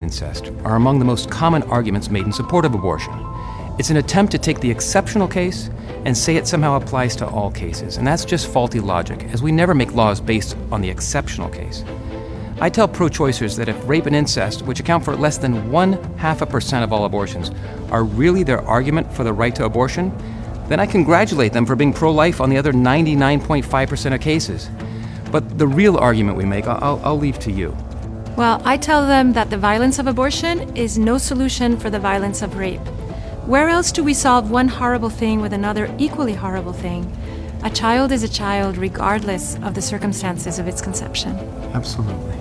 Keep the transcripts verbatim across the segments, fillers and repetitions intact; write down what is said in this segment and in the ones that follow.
incest are among the most common arguments made in support of abortion. It's an attempt to take the exceptional case and say it somehow applies to all cases, and that's just faulty logic, as we never make laws based on the exceptional case. I tell pro-choicers that if rape and incest, which account for less than one half a percent of all abortions, are really their argument for the right to abortion, then I congratulate them for being pro-life on the other ninety-nine point five percent of cases. But the real argument we make, I'll, I'll leave to you. Well, I tell them that the violence of abortion is no solution for the violence of rape. Where else do we solve one horrible thing with another equally horrible thing? A child is a child regardless of the circumstances of its conception. Absolutely.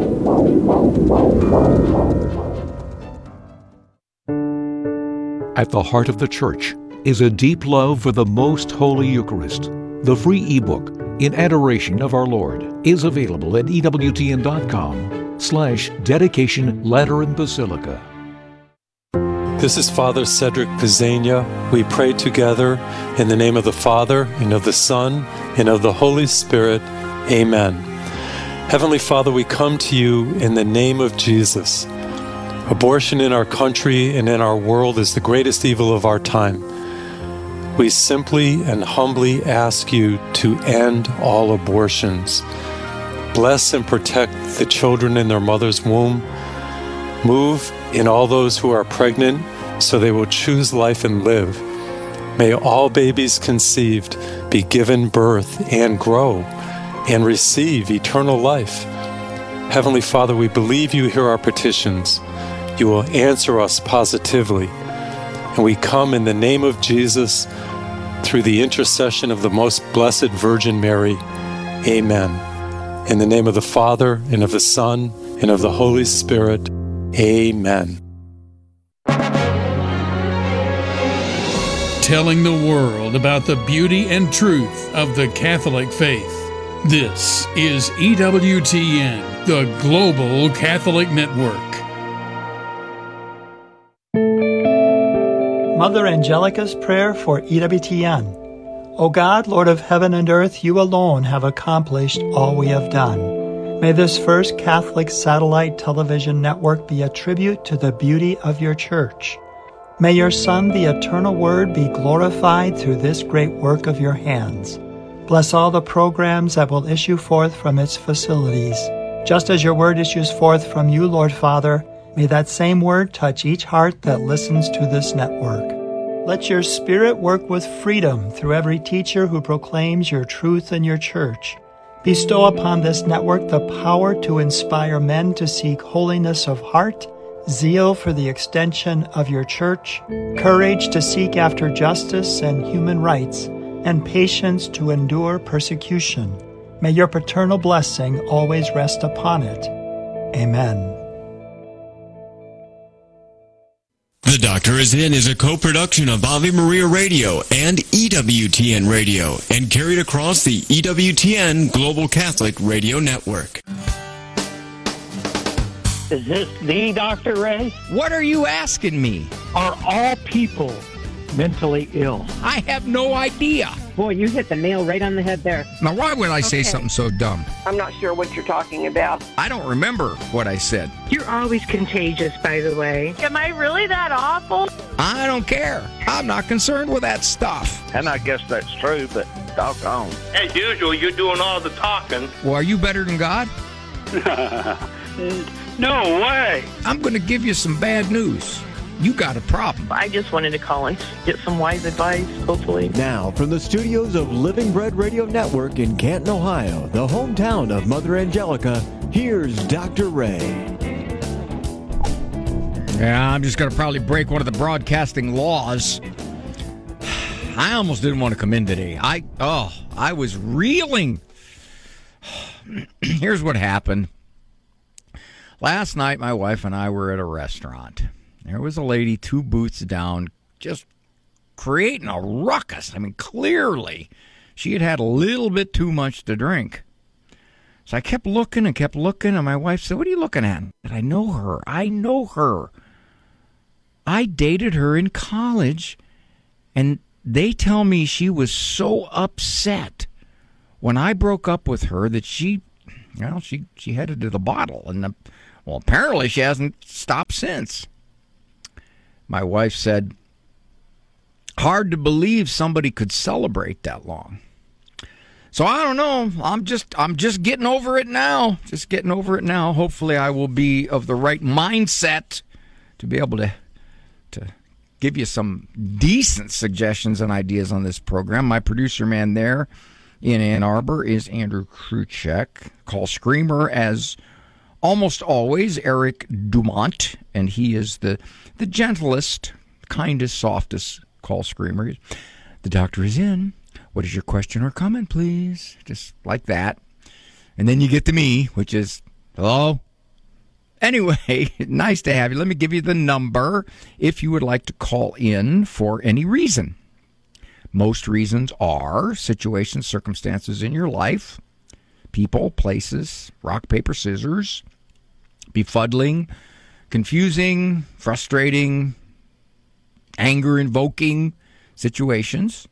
At the heart of the Church is a deep love for the Most Holy Eucharist. The free ebook, In Adoration of Our Lord, is available at ewtn.com slash dedication Lateran Basilica. This is Father Cedric Pizzania. We pray together in the name of the Father, and of the Son, and of the Holy Spirit. Amen. Heavenly Father, we come to you in the name of Jesus. Abortion in our country and in our world is the greatest evil of our time. We simply and humbly ask you to end all abortions. Bless and protect the children in their mother's womb. Move in all those who are pregnant so they will choose life and live. May all babies conceived be given birth and grow and receive eternal life. Heavenly Father, we believe you hear our petitions. You will answer us positively. And we come in the name of Jesus through the intercession of the most blessed Virgin Mary. Amen. In the name of the Father, and of the Son, and of the Holy Spirit. Amen. Telling the world about the beauty and truth of the Catholic faith. This is E W T N, the Global Catholic Network. Mother Angelica's prayer for E W T N. O God, Lord of heaven and earth, you alone have accomplished all we have done. May this first Catholic satellite television network be a tribute to the beauty of your Church. May your Son, the eternal Word, be glorified through this great work of your hands. Bless all the programs that will issue forth from its facilities. Just as your word issues forth from you, Lord Father, may that same word touch each heart that listens to this network. Let your Spirit work with freedom through every teacher who proclaims your truth in your Church. Bestow upon this network the power to inspire men to seek holiness of heart, zeal for the extension of your Church, courage to seek after justice and human rights, and patience to endure persecution. May your paternal blessing always rest upon it. Amen. The Doctor Is In is a co-production of Ave Maria Radio and E W T N Radio, and carried across the E W T N Global Catholic Radio Network. Is this the Doctor Ray? What are you asking me? Are all people mentally ill? I have no idea. Boy, you hit the nail right on the head there. Now, why would I say Okay. something so dumb? I'm not sure what you're talking about. I don't remember what I said. You're always contagious, by the way. Am I really that awful? I don't care. I'm not concerned with that stuff. And I guess that's true, but doggone. As usual, you're doing all the talking. Well, are you better than God? No way. I'm going to give you some bad news. You got a problem. I just wanted to call and get some wise advice, hopefully. Now, from the studios of Living Bread Radio Network in Canton, Ohio, the hometown of Mother Angelica, here's Doctor Ray. Yeah, I'm just going to probably break one of the broadcasting laws. I almost didn't want to come in today. I, oh, I was reeling. Here's what happened. Last night, my wife and I were at a restaurant. There was a lady two booths down just creating a ruckus. I mean, clearly, she had had a little bit too much to drink. So I kept looking and kept looking, and my wife said, "What are you looking at?" And I know her. I know her. I dated her in college, and they tell me she was so upset when I broke up with her that she, well, she, she headed to the bottle. And the, well, apparently she hasn't stopped since. My wife said, hard to believe somebody could celebrate that long. So I don't know. I'm just I'm just getting over it now. Just getting over it now. Hopefully I will be of the right mindset to be able to to give you some decent suggestions and ideas on this program. My producer man there in Ann Arbor is Andrew Kruchek. Call screamer, as almost always, Eric Dumont, and he is the the gentlest, kindest, softest call screamer. The doctor is in. What is your question or comment, please? Just like that. And then you get to me, which is, hello? Anyway, nice to have you. Let me give you the number if you would like to call in for any reason. Most reasons are situations, circumstances in your life, people, places, rock, paper, scissors, befuddling, confusing, frustrating, anger-invoking situations.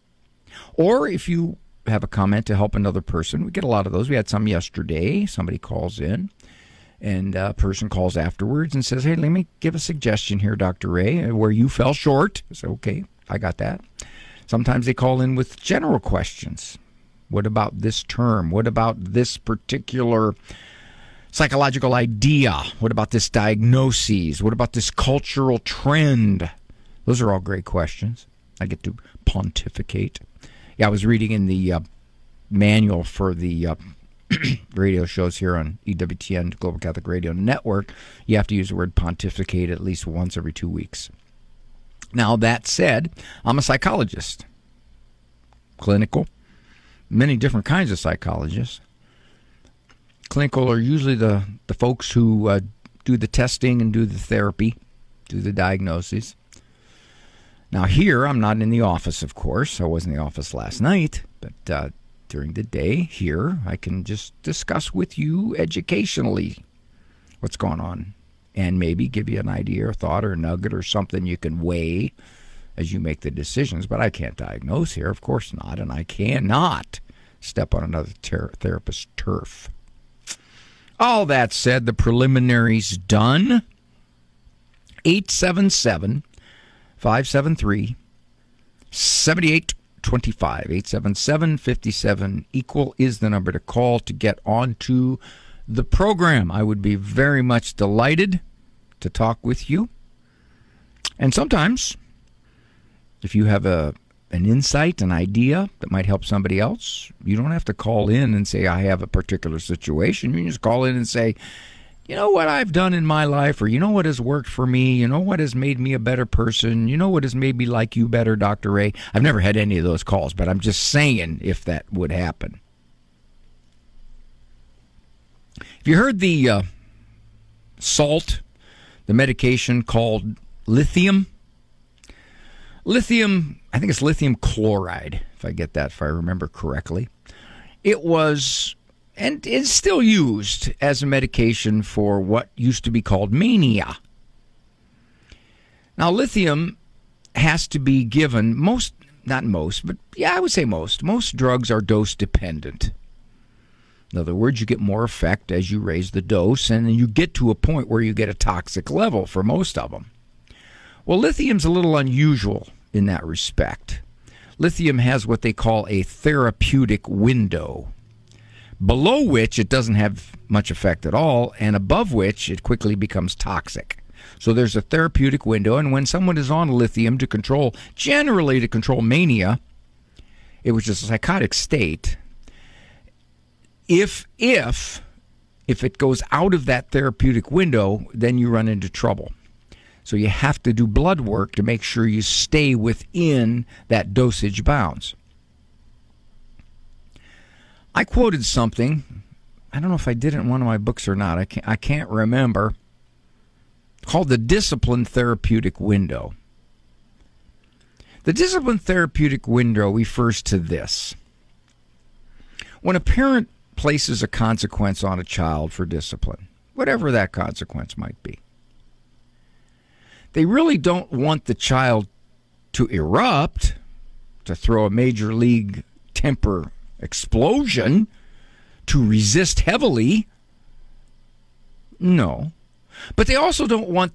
Or if you have a comment to help another person, we get a lot of those. We had some yesterday. Somebody calls in, and a person calls afterwards and says, hey, let me give a suggestion here, Doctor Ray, where you fell short. I say, okay, I got that. Sometimes they call in with general questions. What about this term? What about this particular psychological idea? What about this diagnosis? What about this cultural trend? Those are all great questions. I get to pontificate. Yeah, I was reading in the uh, manual for the uh, radio shows here on E W T N, Global Catholic Radio Network. You have to use the word pontificate at least once every two weeks. Now, that said, I'm a psychologist. Clinical. Many different kinds of psychologists. Clinical are usually the, the folks who uh, do the testing and do the therapy, do the diagnoses. Now here, I'm not in the office, of course. I was in the office last night, but uh, during the day here, I can just discuss with you educationally what's going on and maybe give you an idea or thought or a nugget or something you can weigh as you make the decisions. But I can't diagnose here, of course not, and I cannot step on another ter- therapist's turf. All that said, the preliminaries done. eight seven seven, five seven three, seven eight two five. eight seven seven, five seven, equal is the number to call to get onto the program. I would be very much delighted to talk with you. And sometimes, if you have a an insight, an idea that might help somebody else, you don't have to call in and say, I have a particular situation. You can just call in and say, you know what I've done in my life, or you know what has worked for me, you know what has made me a better person, you know what has made me like you better, Doctor Ray. I've never had any of those calls, but I'm just saying if that would happen. Have you heard the uh, salt, the medication called lithium? Lithium, I think it's lithium chloride, if I get that, if I remember correctly. It was, and is still used as a medication for what used to be called mania. Now, lithium has to be given, most, not most, but yeah, I would say most. Most drugs are dose dependent. In other words, you get more effect as you raise the dose, and then you get to a point where you get a toxic level for most of them. Well, lithium's a little unusual in that respect. Lithium has what they call a therapeutic window, below which it doesn't have much effect at all, and above which it quickly becomes toxic. So there's a therapeutic window, and when someone is on lithium to control, generally to control mania, it was just a psychotic state. If, if, if it goes out of that therapeutic window, then you run into trouble. So you have to do blood work to make sure you stay within that dosage bounds. I quoted something, I don't know if I did it in one of my books or not, I can't, I can't remember, called the discipline therapeutic window. The discipline therapeutic window refers to this. When a parent places a consequence on a child for discipline, whatever that consequence might be, they really don't want the child to erupt, to throw a major league temper explosion, to resist heavily. No. But they also don't want